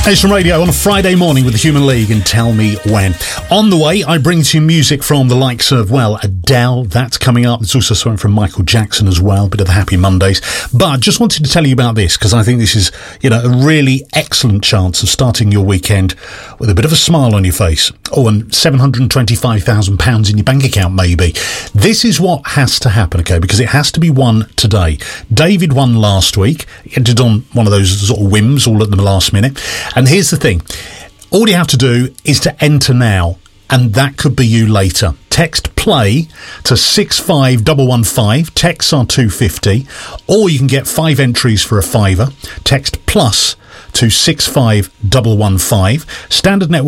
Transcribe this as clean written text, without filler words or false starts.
Nation Radio on a Friday morning with the Human League and Tell Me When. On the way, I bring to you music from the likes of, well, Adele, that's coming up. There's also something from Michael Jackson as well, a bit of the Happy Mondays. But just wanted to tell you about this because I think this is, a really excellent chance of starting your weekend with a bit of a smile on your face. Oh, and £725,000 in your bank account, maybe. This is what has to happen, okay, because it has to be won today. David won last week. He entered on one of those sort of whims all at the last minute. And here's the thing. All you have to do is to enter now, and that could be you later. Text play to 65115. Texts are £2.50. Or you can get 5 entries for a £5. Text plus to 65115. Standard network